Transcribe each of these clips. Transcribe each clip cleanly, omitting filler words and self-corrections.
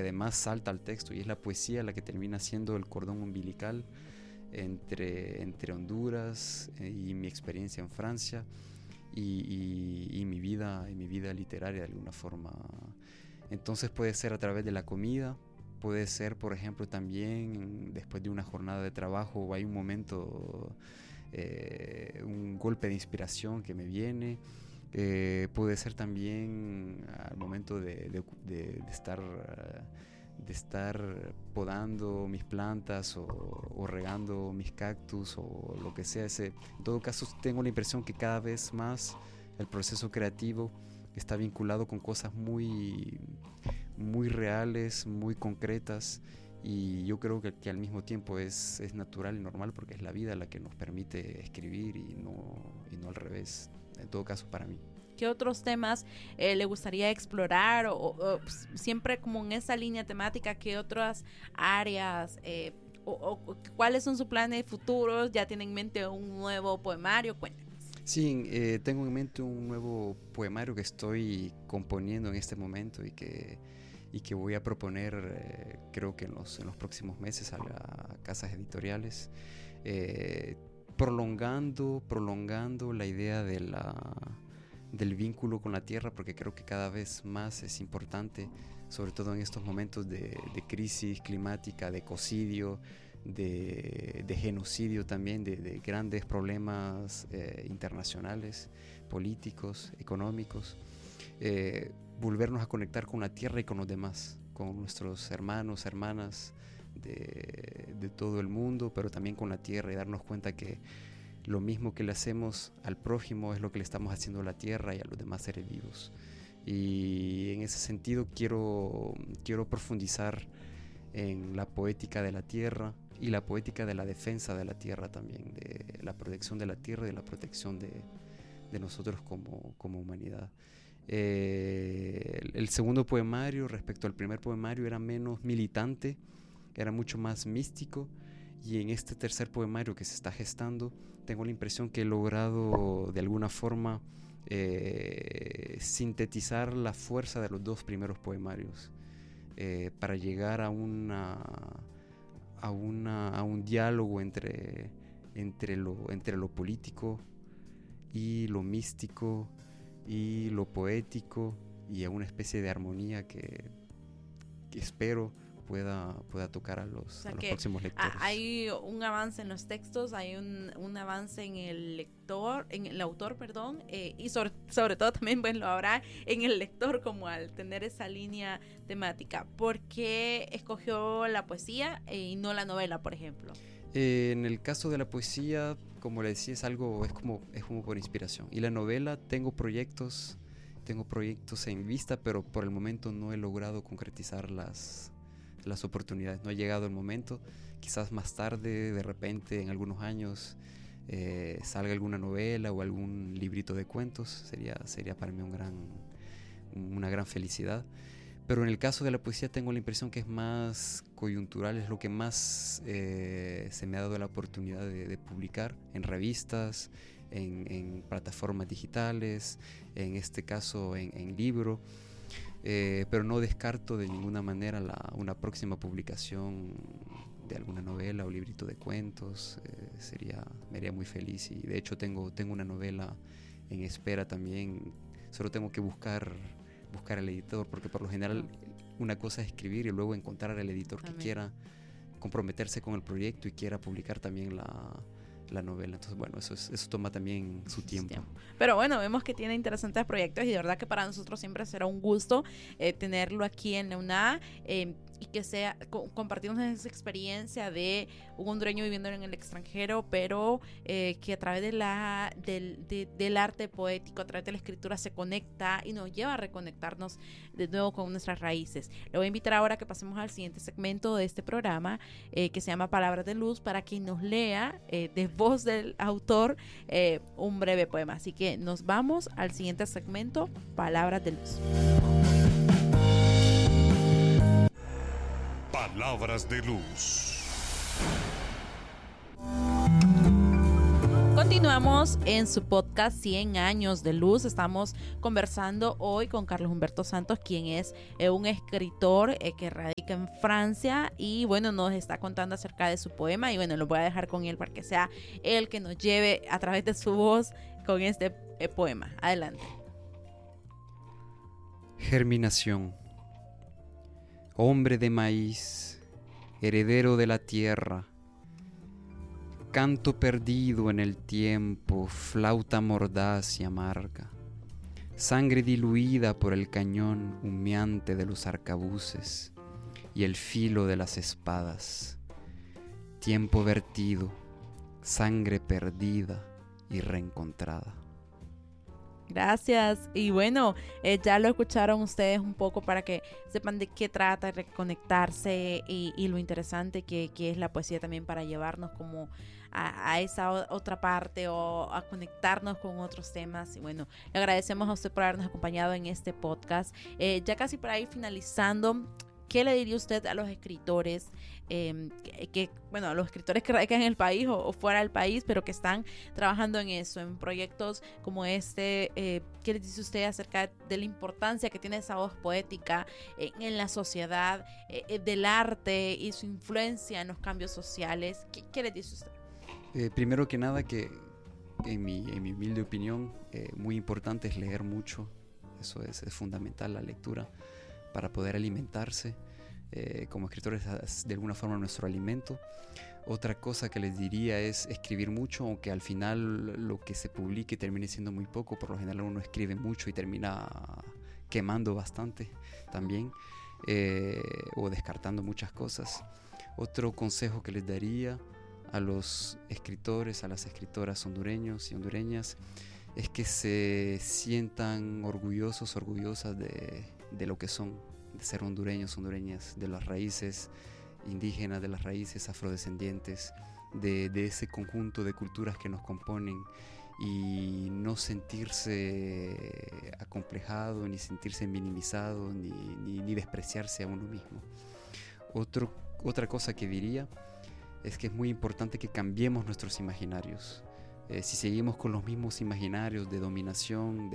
además salta al texto, y es la poesía la que termina siendo el cordón umbilical entre Honduras y mi experiencia en Francia y mi vida literaria de alguna forma. Entonces puede ser a través de la comida, puede ser, por ejemplo, también después de una jornada de trabajo hay un momento, un golpe de inspiración que me viene. Puede ser también al momento de estar podando mis plantas o regando mis cactus o lo que sea. En todo caso, tengo la impresión que cada vez más el proceso creativo está vinculado con cosas muy, muy reales, muy concretas, y yo creo que al mismo tiempo es natural y normal, porque es la vida la que nos permite escribir y no al revés, en todo caso para mí. ¿Qué otros temas le gustaría explorar o siempre como en esa línea temática? ¿Qué otras áreas o cuáles son sus planes futuros? ¿Ya tienen en mente un nuevo poemario? Cuéntanos. Sí, tengo en mente un nuevo poemario que estoy componiendo en este momento y que voy a proponer, creo que en los próximos meses a las casas editoriales, prolongando la idea del vínculo con la tierra, porque creo que cada vez más es importante, sobre todo en estos momentos de crisis climática, de ecocidio, de genocidio también, de grandes problemas internacionales, políticos, económicos, volvernos a conectar con la tierra y con los demás, con nuestros hermanos, hermanas de todo el mundo, pero también con la tierra, y darnos cuenta que lo mismo que le hacemos al prójimo es lo que le estamos haciendo a la tierra y a los demás seres vivos. Y en ese sentido quiero profundizar en la poética de la tierra y la poética de la defensa de la tierra también, de la protección de la tierra y de la protección de nosotros como humanidad. El segundo poemario respecto al primer poemario era menos militante, era mucho más místico, y en este tercer poemario que se está gestando tengo la impresión que he logrado de alguna forma sintetizar la fuerza de los dos primeros poemarios para llegar a un diálogo entre lo político y lo místico y lo poético, y a una especie de armonía que espero pueda tocar a los próximos lectores. Hay un avance en los textos, hay un avance en el autor, y sobre todo también lo habrá en el lector, como al tener esa línea temática. ¿Por qué escogió la poesía y no la novela, por ejemplo? En el caso de la poesía, como le decía, es como por inspiración. Y la novela, tengo proyectos en vista, pero por el momento no he logrado concretizar las oportunidades. No ha llegado el momento. Quizás más tarde, de repente, en algunos años, salga alguna novela o algún librito de cuentos. Sería para mí una gran felicidad. Pero en el caso de la poesía tengo la impresión que es más coyuntural, es lo que más se me ha dado la oportunidad de publicar en revistas, en plataformas digitales, en este caso en libro. Pero no descarto de ninguna manera una próxima publicación de alguna novela o librito de cuentos. Me haría muy feliz, y de hecho tengo una novela en espera también. Solo tengo que buscar al editor, porque por lo general una cosa es escribir y luego encontrar al editor que quiera comprometerse con el proyecto y quiera publicar también la novela. Entonces, bueno, eso toma también su tiempo. Pero bueno, vemos que tiene interesantes proyectos, y de verdad que para nosotros siempre será un gusto tenerlo aquí en la UNA, y que compartirnos esa experiencia de un hondureño viviendo en el extranjero, pero que a través del arte poético, a través de la escritura, se conecta y nos lleva a reconectarnos de nuevo con nuestras raíces. Le voy a invitar ahora que pasemos al siguiente segmento de este programa, que se llama Palabras de Luz, para que nos lea de voz del autor un breve poema. Así que nos vamos al siguiente segmento, Palabras de Luz. Palabras de Luz. Continuamos en su podcast 100 años de luz. Estamos conversando hoy con Carlos Humberto Santos, quien es un escritor que radica en Francia y bueno, nos está contando acerca de su poema y bueno, lo voy a dejar con él para que sea él que nos lleve a través de su voz con este poema. Adelante. Germinación. Hombre de maíz, heredero de la tierra, canto perdido en el tiempo, flauta mordaz y amarga, sangre diluida por el cañón humeante de los arcabuces y el filo de las espadas, tiempo vertido, sangre perdida y reencontrada. Gracias. Y bueno, ya lo escucharon ustedes un poco para que sepan de qué trata, reconectarse y lo interesante que es la poesía también para llevarnos como a esa otra parte o a conectarnos con otros temas. Y bueno, le agradecemos a usted por habernos acompañado en este podcast. Ya casi para ir finalizando, ¿qué le diría usted a los escritores a los escritores que radican en el país o fuera del país, pero que están trabajando en eso, en proyectos como este? ¿Qué les dice usted acerca de la importancia que tiene esa voz poética en la sociedad, del arte y su influencia en los cambios sociales? ¿Qué les dice usted? Primero que nada, que en mi humilde opinión, muy importante es leer mucho. Eso es fundamental, la lectura, para poder alimentarse. Como escritores es de alguna forma nuestro alimento. Otra cosa que les diría es escribir mucho, aunque al final lo que se publique termine siendo muy poco. Por lo general uno escribe mucho y termina quemando bastante también, o descartando muchas cosas. Otro consejo que les daría a los escritores, a las escritoras hondureños y hondureñas, es que se sientan orgullosos, orgullosas de lo que son, de ser hondureños, hondureñas, de las raíces indígenas, de las raíces afrodescendientes, de ese conjunto de culturas que nos componen, y no sentirse acomplejado, ni sentirse minimizado, ni despreciarse a uno mismo. Otra cosa que diría es que es muy importante que cambiemos nuestros imaginarios. Si seguimos con los mismos imaginarios de dominación,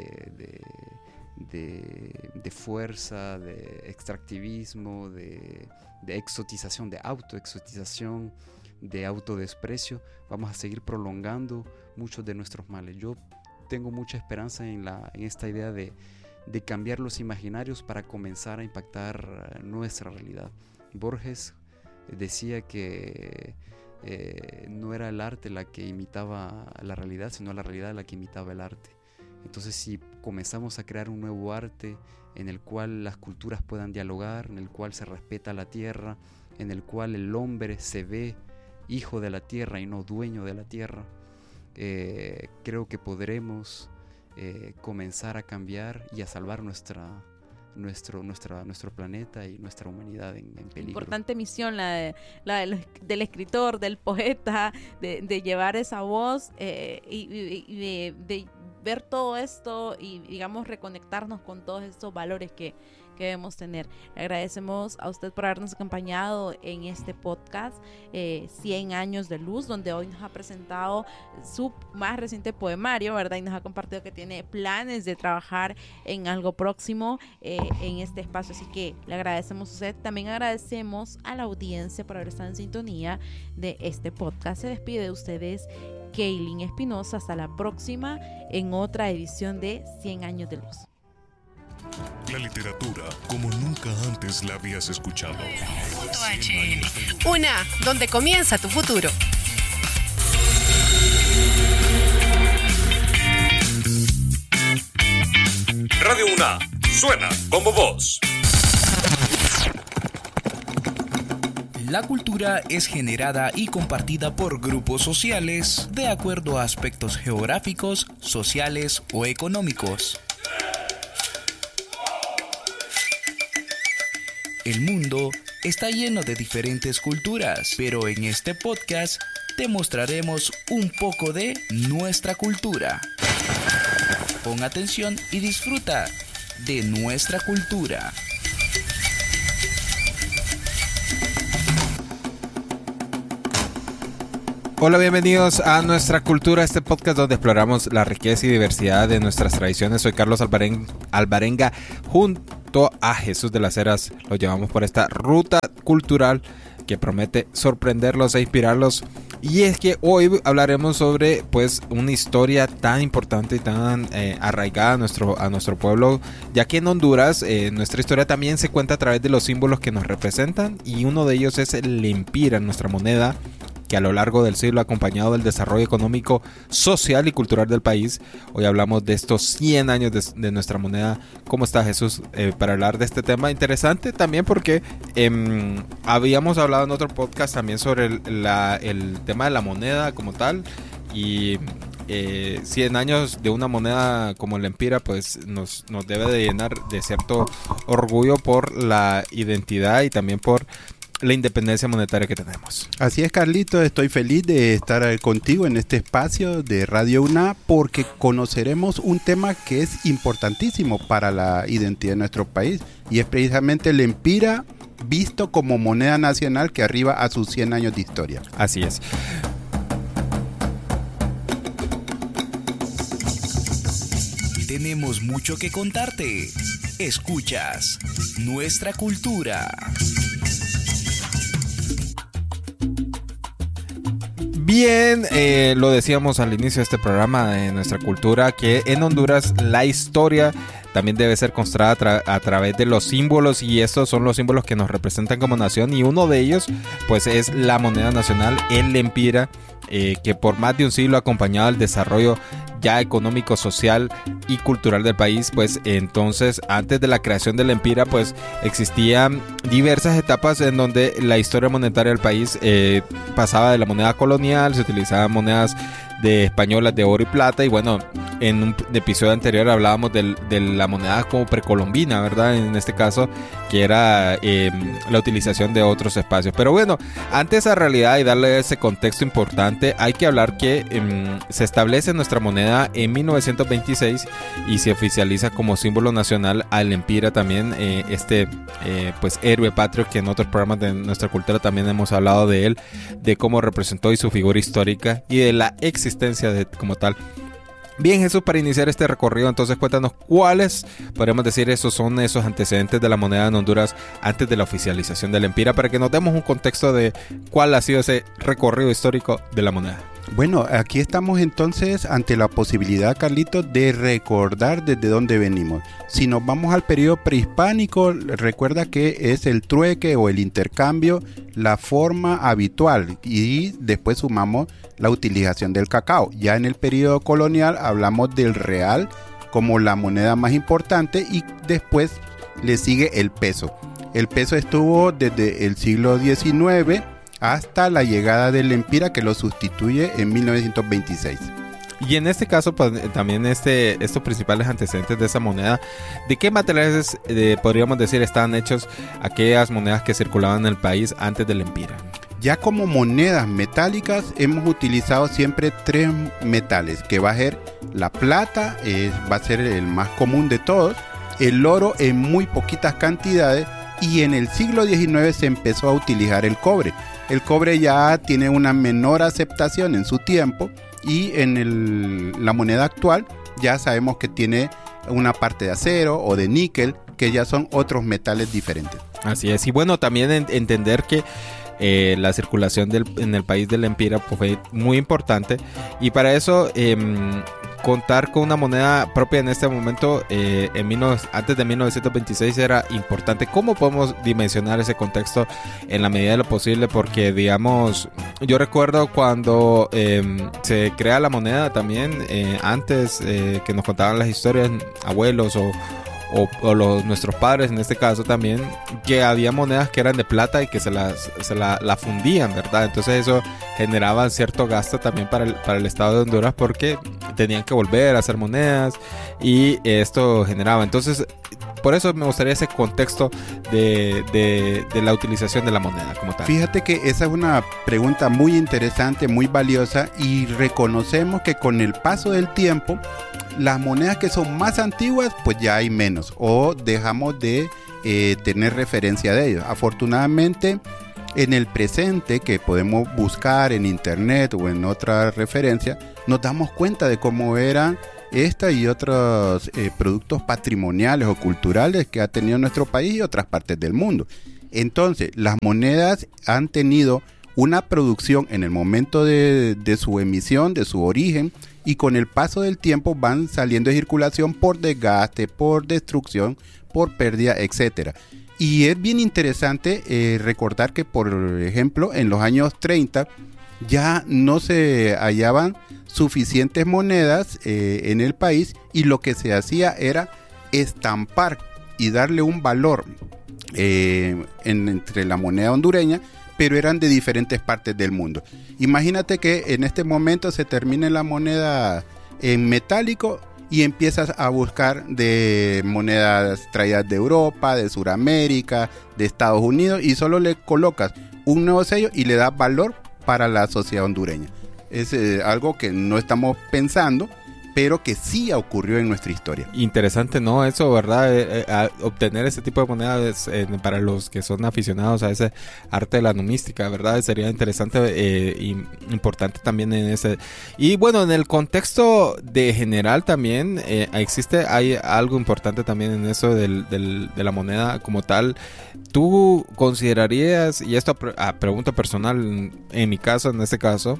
de fuerza, de extractivismo, de exotización, de autoexotización, de autodesprecio, vamos a seguir prolongando muchos de nuestros males. Yo tengo mucha esperanza en esta idea de cambiar los imaginarios para comenzar a impactar nuestra realidad. Borges decía que no era el arte la que imitaba la realidad, sino la realidad la que imitaba el arte. Entonces, si comenzamos a crear un nuevo arte en el cual las culturas puedan dialogar, en el cual se respeta la tierra, en el cual el hombre se ve hijo de la tierra y no dueño de la tierra, creo que podremos comenzar a cambiar y a salvar nuestro planeta y nuestra humanidad en peligro. Importante misión del escritor, del poeta, de llevar esa voz y de ver todo esto y, digamos, reconectarnos con todos estos valores que debemos tener. Le agradecemos a usted por habernos acompañado en este podcast 100 años de luz, donde hoy nos ha presentado su más reciente poemario, ¿verdad? Y nos ha compartido que tiene planes de trabajar en algo próximo en este espacio, así que le agradecemos a usted. También agradecemos a la audiencia por haber estado en sintonía de este podcast. Se despide de ustedes Kaylin Espinosa. Hasta la próxima en otra edición de 100 años de luz. La literatura como nunca antes la habías escuchado. HN. Una donde comienza tu futuro. Radio UNA suena como vos. La cultura es generada y compartida por grupos sociales de acuerdo a aspectos geográficos, sociales o económicos. El mundo está lleno de diferentes culturas, pero en este podcast te mostraremos un poco de nuestra cultura. Pon atención y disfruta de nuestra cultura. Hola, bienvenidos a Nuestra Cultura, este podcast donde exploramos la riqueza y diversidad de nuestras tradiciones. Soy Carlos Alvarenga, junto a Jesús de las Heras. Los llevamos por esta ruta cultural que promete sorprenderlos e inspirarlos. Y es que hoy hablaremos sobre pues una historia tan importante y tan arraigada a nuestro pueblo, ya que en Honduras nuestra historia también se cuenta a través de los símbolos que nos representan, y uno de ellos es el lempira, nuestra moneda, que a lo largo del siglo ha acompañado el desarrollo económico, social y cultural del país. Hoy hablamos de estos 100 años de nuestra moneda. ¿Cómo está, Jesús? Para hablar de este tema interesante también, porque habíamos hablado en otro podcast también sobre el tema de la moneda como tal, y 100 años de una moneda como el lempira pues nos debe de llenar de cierto orgullo por la identidad y también por la independencia monetaria que tenemos. Así es, Carlito, estoy feliz de estar contigo en este espacio de Radio UNA, porque conoceremos un tema que es importantísimo para la identidad de nuestro país, y es precisamente el lempira, visto como moneda nacional que arriba a sus 100 años de historia. Así es. Tenemos mucho que contarte. Escuchas Nuestra Cultura. Bien, lo decíamos al inicio de este programa de Nuestra Cultura, que en Honduras la historia también debe ser construida a través de los símbolos, y estos son los símbolos que nos representan como nación, y uno de ellos pues es la moneda nacional, el lempira, que por más de un siglo ha acompañado el desarrollo ya económico, social y cultural del país. Pues entonces, antes de la creación del lempira, pues existían diversas etapas en donde la historia monetaria del país pasaba de la moneda colonial, se utilizaban monedas de españolas de oro y plata, y bueno, en un episodio anterior hablábamos de la moneda como precolombina, ¿verdad? En este caso, que era la utilización de otros espacios. Pero bueno, ante esa realidad y darle ese contexto importante, hay que hablar que se establece nuestra moneda en 1926 y se oficializa como símbolo nacional al lempira también, pues héroe patrio, que en otros programas de Nuestra Cultura también hemos hablado de él, de cómo representó y su figura histórica y de la existencia como tal. Bien, Jesús, para iniciar este recorrido, entonces cuéntanos cuáles, podríamos decir, son esos antecedentes de la moneda en Honduras antes de la oficialización del lempira, para que nos demos un contexto de cuál ha sido ese recorrido histórico de la moneda. Bueno, aquí estamos entonces ante la posibilidad, Carlito, de recordar desde dónde venimos. Si nos vamos al periodo prehispánico, recuerda que es el trueque o el intercambio la forma habitual, y después sumamos la utilización del cacao. Ya en el periodo colonial hablamos del real como la moneda más importante, y después le sigue el peso. El peso estuvo desde el siglo XIX hasta la llegada del lempira, que lo sustituye en 1926. Y en este caso, pues, también estos principales antecedentes de esa moneda, ¿de qué materiales podríamos decir están hechos aquellas monedas que circulaban en el país antes del lempira? Ya como monedas metálicas hemos utilizado siempre 3 metales, que va a ser la plata, va a ser el más común de todos, el oro en muy poquitas cantidades, y en el siglo XIX se empezó a utilizar el cobre. El cobre ya tiene una menor aceptación en su tiempo, y en la moneda actual ya sabemos que tiene una parte de acero o de níquel, que ya son otros metales diferentes. Así es, y bueno, también entender que la circulación en el país del lempira pues, fue muy importante, y para eso contar con una moneda propia en este momento, antes de 1926, era importante. ¿Cómo podemos dimensionar ese contexto en la medida de lo posible? Porque, digamos, yo recuerdo cuando se crea la moneda también, antes que nos contaban las historias, abuelos o nuestros padres en este caso también, que había monedas que eran de plata y que se la fundían, ¿verdad? Entonces eso generaba cierto gasto también para el estado de Honduras, porque tenían que volver a hacer monedas, y esto generaba. Entonces, por eso me gustaría ese contexto de la utilización de la moneda como tal. Fíjate que esa es una pregunta muy interesante, muy valiosa, y reconocemos que con el paso del tiempo las monedas que son más antiguas pues ya hay menos, o dejamos de tener referencia de ellos. Afortunadamente En el presente, que podemos buscar en internet o en otra referencia, nos damos cuenta de cómo eran esta y otros productos patrimoniales o culturales que ha tenido nuestro país y otras partes del mundo. Entonces, las monedas han tenido una producción en el momento de su emisión, de su origen, y con el paso del tiempo van saliendo de circulación por desgaste, por destrucción, por pérdida, etcétera. Y es bien interesante recordar que, por ejemplo, en los años 30 ya no se hallaban suficientes monedas en el país, y lo que se hacía era estampar y darle un valor entre la moneda hondureña, pero eran de diferentes partes del mundo. Imagínate que en este momento se termine la moneda en metálico y empiezas a buscar de monedas traídas de Europa, de Sudamérica, de Estados Unidos, y solo le colocas un nuevo sello y le das valor para la sociedad hondureña. Es algo que no estamos pensando, pero que sí ocurrió en nuestra historia. Interesante, ¿no? Eso, ¿verdad? Obtener ese tipo de monedas para los que son aficionados a ese arte de la numística, ¿verdad? Sería interesante e importante también en ese. Y bueno, en el contexto de general también hay algo importante también en eso de la moneda como tal. ¿Tú considerarías, y esto pregunta personal en mi caso, en este caso,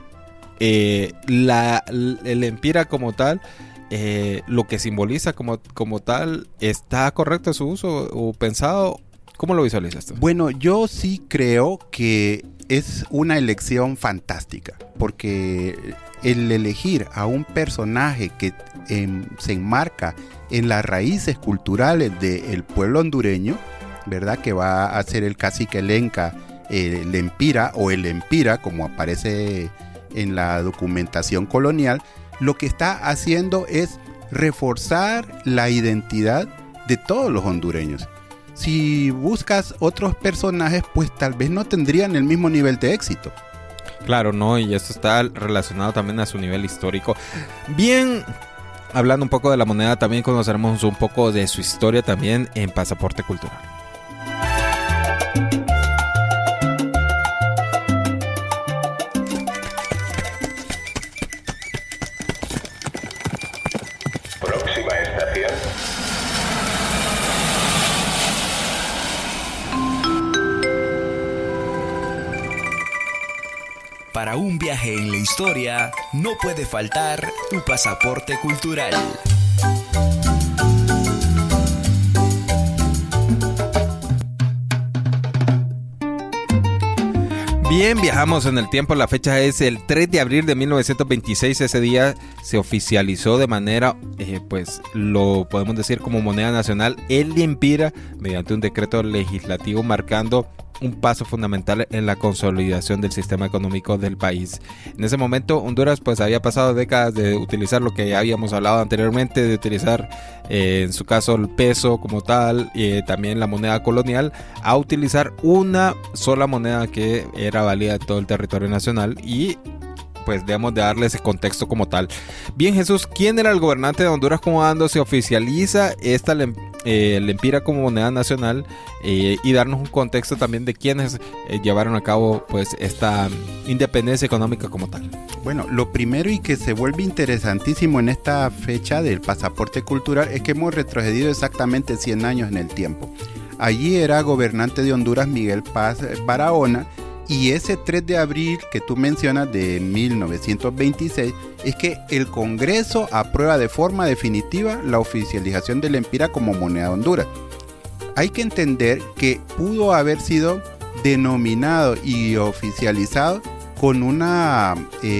el empira como tal, lo que simboliza como tal, ¿está correcto su uso o pensado? ¿Cómo lo visualizas tú? Bueno, yo sí creo que es una elección fantástica, porque el elegir a un personaje que se enmarca en las raíces culturales del pueblo hondureño, ¿verdad? Que va a ser el cacique lenca, el empira o el empira, como aparece en la documentación colonial, lo que está haciendo es reforzar la identidad de todos los hondureños. Si buscas otros personajes, pues tal vez no tendrían el mismo nivel de éxito. Claro, no, y esto está relacionado también a su nivel histórico. Bien, hablando un poco de la moneda, también conoceremos un poco de su historia también en Pasaporte Cultural. Para un viaje en la historia, no puede faltar tu pasaporte cultural. Bien, viajamos en el tiempo. La fecha es el 3 de abril de 1926. Ese día se oficializó de manera, pues lo podemos decir como moneda nacional, el empira, mediante un decreto legislativo marcando un paso fundamental en la consolidación del sistema económico del país. En ese momento Honduras pues había pasado décadas de utilizar lo que ya habíamos hablado anteriormente, de utilizar en su caso el peso como tal, y también la moneda colonial, a utilizar una sola moneda que era válida en todo el territorio nacional, y pues debemos de darle ese contexto como tal. Bien, Jesús, ¿quién era el gobernante de Honduras cuando se oficializa esta el empira como moneda nacional, y darnos un contexto también de quiénes llevaron a cabo pues esta independencia económica como tal? Bueno, lo primero y que se vuelve interesantísimo en esta fecha del pasaporte cultural es que hemos retrocedido exactamente 100 años en el tiempo. Allí era gobernante de Honduras Miguel Paz Barahona, y ese 3 de abril que tú mencionas de 1926 es que el Congreso aprueba de forma definitiva la oficialización del empira como moneda de Honduras. Hay que entender que pudo haber sido denominado y oficializado con una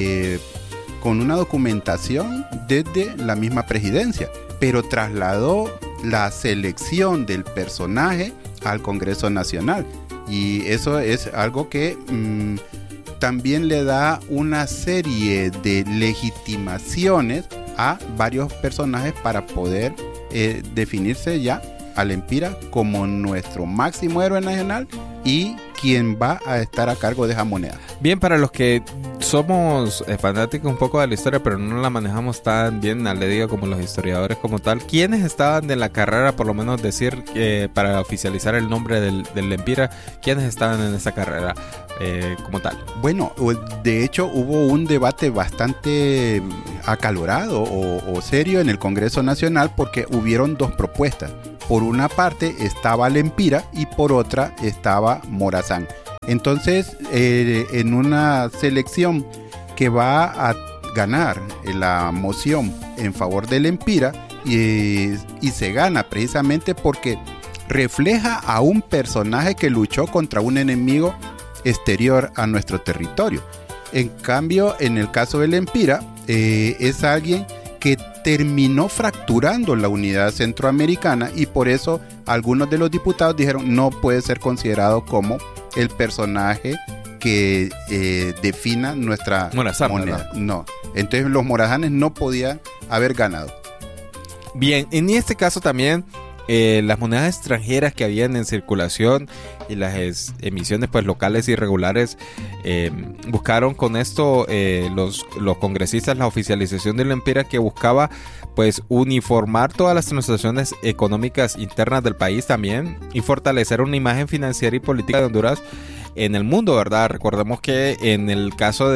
documentación desde la misma presidencia, pero trasladó la selección del personaje al Congreso Nacional. Y eso es algo que también le da una serie de legitimaciones a varios personajes para poder definirse ya al empira como nuestro máximo héroe nacional, y quien va a estar a cargo de esa moneda. Bien, para los que somos fanáticos un poco de la historia, pero no la manejamos tan bien, le digo, como los historiadores como tal, ¿quiénes estaban en la carrera, por lo menos decir, para oficializar el nombre del Lempira, quiénes estaban en esa carrera como tal? Bueno, de hecho hubo un debate bastante acalorado o serio en el Congreso Nacional porque hubieron dos propuestas. Por una parte estaba Lempira y por otra estaba Morazán. Entonces, en una selección que va a ganar la moción en favor de Lempira y se gana precisamente porque refleja a un personaje que luchó contra un enemigo exterior a nuestro territorio. En cambio, en el caso de Lempira, es alguien que terminó fracturando la unidad centroamericana y por eso algunos de los diputados dijeron no puede ser considerado como el personaje que defina nuestra Morazán, moneda. ¿verdad? No, entonces los morazanes no podían haber ganado. Bien, en este caso también las monedas extranjeras que habían en circulación y las emisiones pues locales irregulares buscaron con esto los congresistas la oficialización de la Lempira, que buscaba pues uniformar todas las transacciones económicas internas del país también y fortalecer una imagen financiera y política de Honduras en el mundo, ¿verdad? Recordemos que en el caso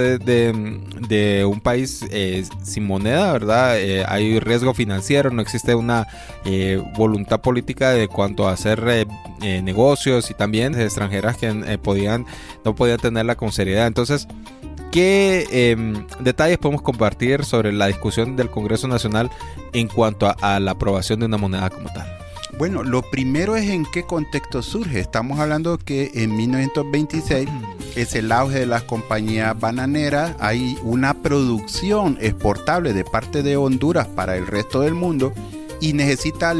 de un país sin moneda, ¿verdad? Hay riesgo financiero, no existe una voluntad política de cuanto a hacer negocios y también extranjeras que no podían tenerla con seriedad. Entonces, ¿qué detalles podemos compartir sobre la discusión del Congreso Nacional en cuanto a la aprobación de una moneda como tal? Bueno, lo primero es en qué contexto surge. Estamos hablando que en 1926 es el auge de las compañías bananeras, hay una producción exportable de parte de Honduras para el resto del mundo y necesita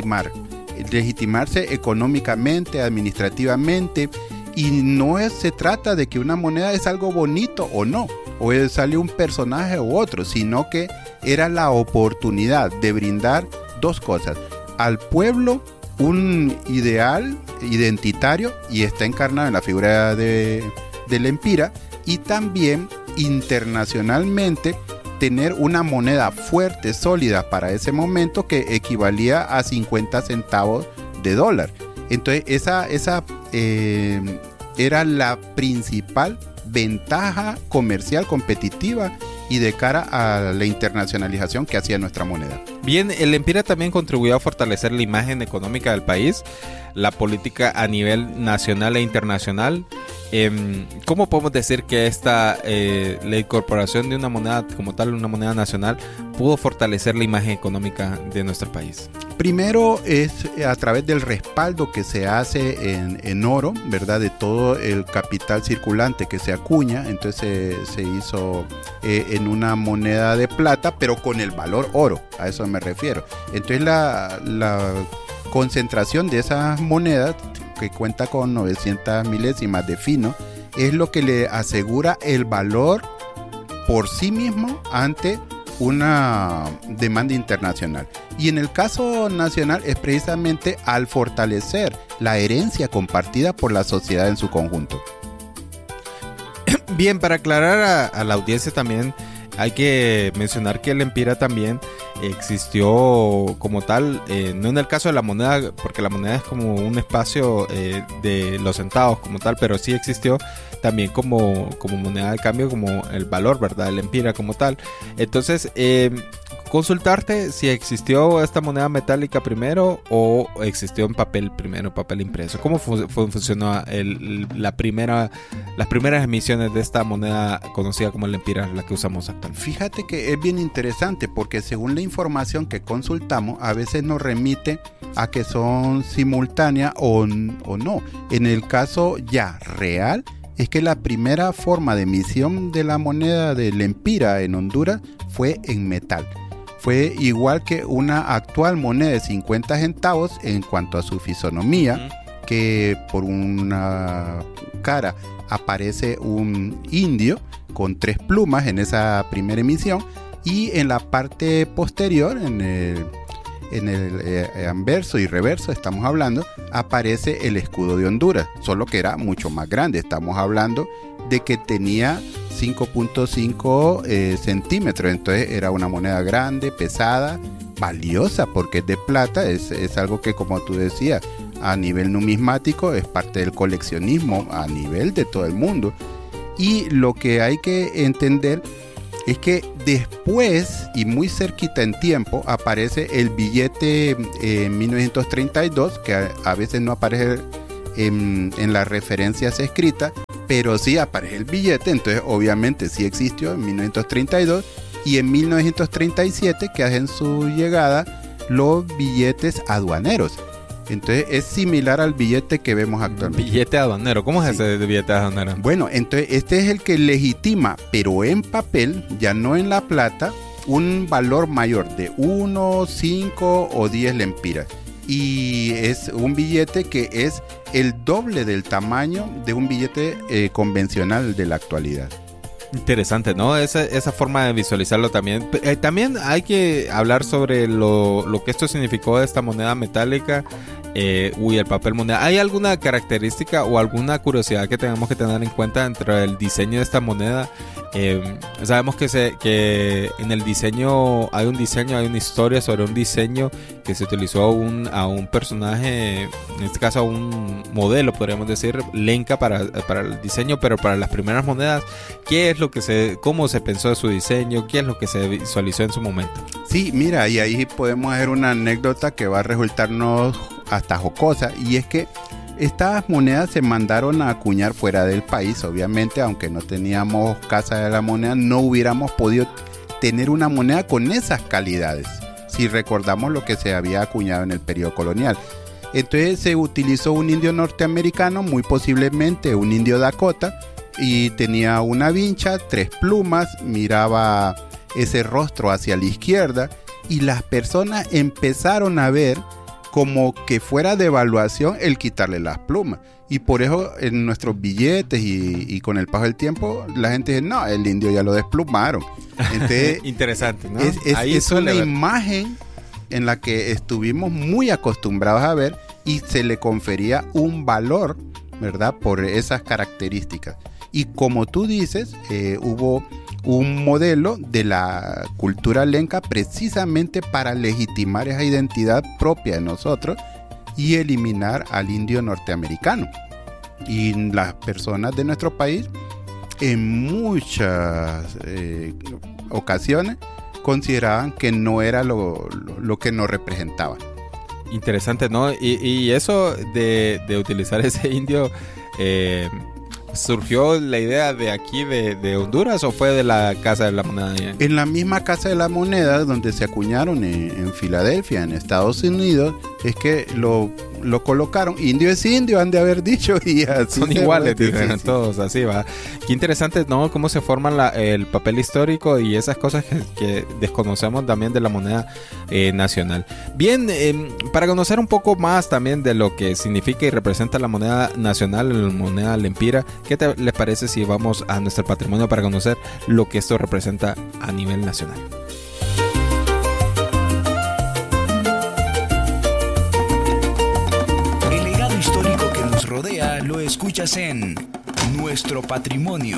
legitimarse económicamente, administrativamente, y no se trata de que una moneda es algo bonito o no, o sale un personaje u otro, sino que era la oportunidad de brindar dos cosas: al pueblo un ideal identitario, y está encarnado en la figura de Lempira, y también internacionalmente tener una moneda fuerte, sólida para ese momento, que equivalía a 50 centavos de dólar. Entonces esa era la principal ventaja comercial competitiva y de cara a la internacionalización que hacía nuestra moneda. Bien, el Lempira también contribuyó a fortalecer la imagen económica del país, la política a nivel nacional e internacional. ¿Cómo podemos decir que la incorporación de una moneda como tal, una moneda nacional, pudo fortalecer la imagen económica de nuestro país? Primero es a través del respaldo que se hace en oro, ¿verdad? De todo el capital circulante que se acuña. Entonces se hizo en una moneda de plata, pero con el valor oro, a eso me refiero. Entonces la concentración de esas monedas, que cuenta con 900 milésimas de fino, es lo que le asegura el valor por sí mismo ante una demanda internacional. Y en el caso nacional es precisamente al fortalecer la herencia compartida por la sociedad en su conjunto. Bien, para aclarar a la audiencia también, hay que mencionar que el Lempira también existió como tal, no en el caso de la moneda, porque la moneda es como un espacio de los centavos como tal, pero sí existió también como moneda de cambio, como el valor, ¿verdad? El Lempira como tal. Entonces, consultarte si existió esta moneda metálica primero o existió en papel primero, papel impreso. ¿Cómo funcionó las primeras emisiones de esta moneda conocida como el Lempira, la que usamos actualmente? Fíjate que es bien interesante porque según la información que consultamos, a veces nos remite a que son simultáneas o no. En el caso ya real, es que la primera forma de emisión de la moneda de Lempira en Honduras fue en metal. Fue igual que una actual moneda de 50 centavos en cuanto a su fisonomía, que por una cara aparece un indio con 3 plumas en esa primera emisión, y en la parte posterior, en en el anverso y reverso, estamos hablando, aparece el escudo de Honduras, solo que era mucho más grande. Estamos hablando de que tenía 5.5 centímetros, entonces era una moneda grande, pesada, valiosa porque es de plata, es algo que, como tú decías, a nivel numismático es parte del coleccionismo a nivel de todo el mundo. Y lo que hay que entender es que después y muy cerquita en tiempo aparece el billete en 1932, que a veces no aparece en las referencias escritas, pero sí aparece el billete, entonces obviamente sí existió en 1932, y en 1937 que hacen su llegada los billetes aduaneros. Entonces es similar al billete que vemos actualmente. Billete aduanero, ¿cómo es ese billete aduanero? Bueno, entonces este es el que legitima, pero en papel, ya no en la plata, un valor mayor de 1, 5 o 10 lempiras. Y es un billete que es el doble del tamaño de un billete convencional de la actualidad. Interesante, ¿no? Esa forma de visualizarlo también. También hay que hablar sobre lo que esto significó de esta moneda metálica y el papel moneda. ¿Hay alguna característica o alguna curiosidad que tenemos que tener en cuenta dentro del diseño de esta moneda? Sabemos que en el diseño hay una historia sobre un diseño que se utilizó a un personaje, en este caso a un modelo, podríamos decir, Lenca para el diseño, pero para las primeras monedas, ¿cómo se pensó de su diseño? ¿Qué es lo que se visualizó en su momento? Sí, mira, y ahí podemos hacer una anécdota que va a resultarnos hasta jocosa, y es que estas monedas se mandaron a acuñar fuera del país. Obviamente, aunque no teníamos casa de la moneda, no hubiéramos podido tener una moneda con esas calidades, si recordamos lo que se había acuñado en el periodo colonial. Entonces se utilizó un indio norteamericano, muy posiblemente un indio Dakota, y tenía una vincha, 3 plumas, miraba ese rostro hacia la izquierda, y las personas empezaron a ver como que fuera devaluación el quitarle las plumas. Y por eso en nuestros billetes y con el paso del tiempo, la gente dice, no, el indio ya lo desplumaron. Entonces, interesante, ¿no? Es una imagen en la que estuvimos muy acostumbrados a ver, y se le confería un valor, ¿verdad?, por esas características. Y como tú dices, hubo un modelo de la cultura lenca precisamente para legitimar esa identidad propia de nosotros y eliminar al indio norteamericano. Y las personas de nuestro país en muchas ocasiones consideraban que no era lo que nos representaba. Interesante, ¿no? Y eso de utilizar ese indio, ¿surgió la idea de aquí de Honduras o fue de la Casa de la Moneda? En la misma Casa de la Moneda, donde se acuñaron en Filadelfia, en Estados Unidos, es que lo colocaron. Indio es indio, han de haber dicho, y así son iguales, dicen todos, así va. Qué interesante, ¿no? Cómo se forman el papel histórico y esas cosas que desconocemos también de la moneda nacional. Bien, para conocer un poco más también de lo que significa y representa la moneda nacional, la moneda lempira, ¿qué les parece si vamos a nuestro patrimonio para conocer lo que esto representa a nivel nacional? Rodea lo escuchas en Nuestro Patrimonio.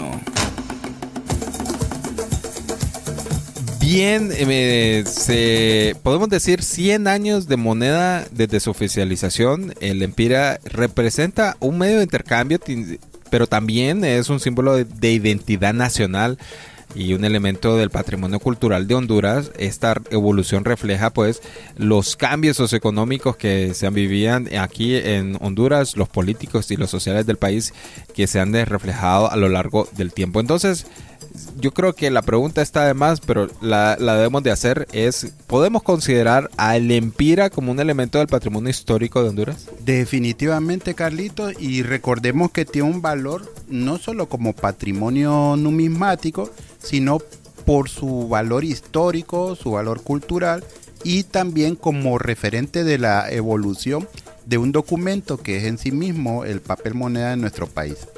Bien, podemos decir 100 años de moneda desde su oficialización. El lempira representa un medio de intercambio, pero también es un símbolo de identidad nacional y un elemento del patrimonio cultural de Honduras. Esta evolución refleja pues los cambios socioeconómicos que se vivían aquí en Honduras, los políticos y los sociales del país que se han reflejado a lo largo del tiempo. Entonces, yo creo que la pregunta está de más, pero la debemos de hacer es, ¿podemos considerar al lempira como un elemento del patrimonio histórico de Honduras? Definitivamente, Carlitos, y recordemos que tiene un valor no solo como patrimonio numismático, sino por su valor histórico, su valor cultural, y también como referente de la evolución de un documento que es en sí mismo el papel moneda de nuestro país.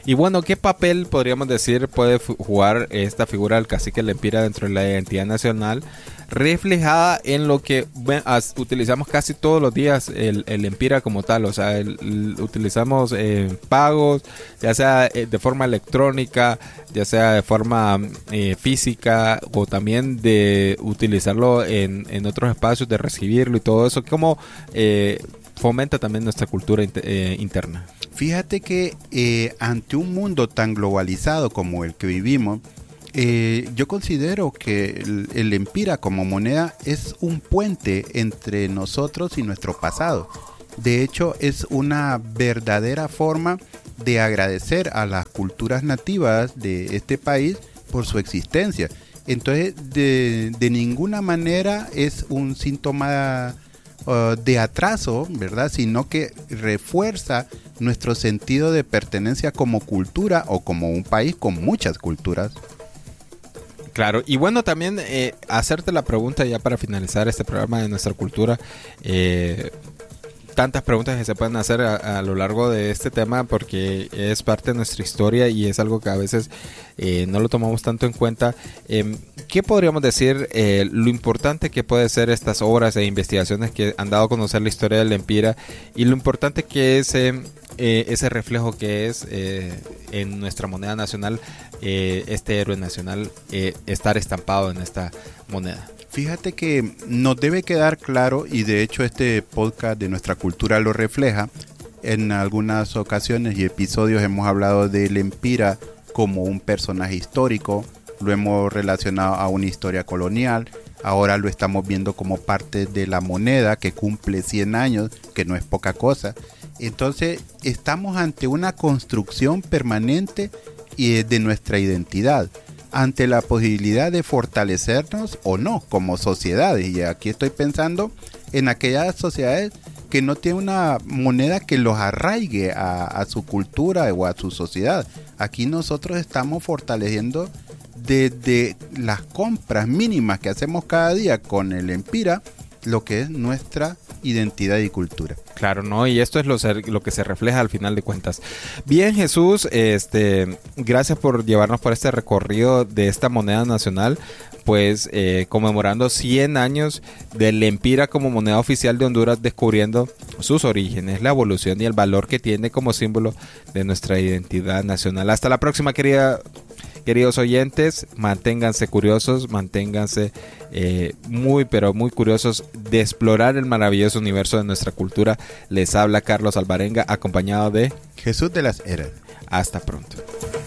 Y bueno, ¿qué papel podríamos decir puede jugar esta figura del cacique Lempira dentro de la identidad nacional, reflejada en lo que utilizamos casi todos los días, el Lempira como tal? O sea, utilizamos pagos, ya sea de forma electrónica, ya sea de forma física, o también de utilizarlo en otros espacios, de recibirlo y todo eso. ¿Cómo fomenta también nuestra cultura interna? Fíjate que ante un mundo tan globalizado como el que vivimos, yo considero que el Lempira como moneda es un puente entre nosotros y nuestro pasado. De hecho, es una verdadera forma de agradecer a las culturas nativas de este país por su existencia. Entonces, de ninguna manera es un síntoma de atraso, ¿verdad? Sino que refuerza nuestro sentido de pertenencia como cultura o como un país con muchas culturas. Claro, y bueno, también hacerte la pregunta ya para finalizar este programa de nuestra cultura. Tantas preguntas que se pueden hacer a lo largo de este tema, porque es parte de nuestra historia y es algo que a veces no lo tomamos tanto en cuenta. ¿Qué podríamos decir lo importante que puede ser estas obras e investigaciones que han dado a conocer la historia del Lempira, y lo importante que es ese reflejo que es en nuestra moneda nacional, este héroe nacional, estar estampado en esta moneda? Fíjate que nos debe quedar claro, y de hecho este podcast de nuestra cultura lo refleja. En algunas ocasiones y episodios hemos hablado de Lempira como un personaje histórico, lo hemos relacionado a una historia colonial, ahora lo estamos viendo como parte de la moneda que cumple 100 años, que no es poca cosa. Entonces estamos ante una construcción permanente de nuestra identidad, ante la posibilidad de fortalecernos o no como sociedades. Y aquí estoy pensando en aquellas sociedades que no tienen una moneda que los arraigue a su cultura o a su sociedad. Aquí nosotros estamos fortaleciendo desde las compras mínimas que hacemos cada día con el Lempira lo que es nuestra identidad y cultura. Claro, ¿no? Y esto es lo que se refleja al final de cuentas. Bien, Jesús, gracias por llevarnos por este recorrido de esta moneda nacional, pues conmemorando 100 años del Lempira como moneda oficial de Honduras, descubriendo sus orígenes, la evolución y el valor que tiene como símbolo de nuestra identidad nacional. Hasta la próxima, queridos oyentes, manténganse curiosos, manténganse muy curiosos de explorar el maravilloso universo de nuestra cultura. Les habla Carlos Alvarenga, acompañado de Jesús de las Heras. Hasta pronto.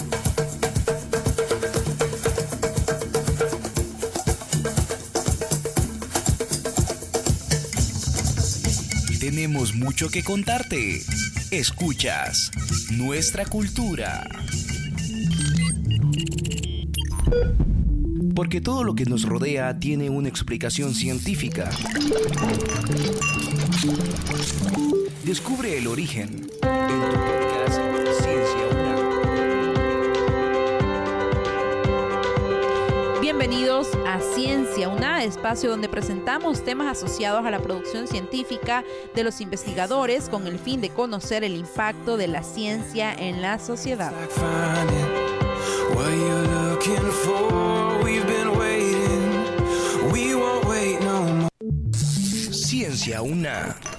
Tenemos mucho que contarte. Escuchas Nuestra Cultura. Porque todo lo que nos rodea tiene una explicación científica. Descubre el origen en tu podcast Ciencia UNA. Bienvenidos a Ciencia UNA, espacio donde presentamos temas asociados a la producción científica de los investigadores con el fin de conocer el impacto de la ciencia en la sociedad. Ciencia UNA.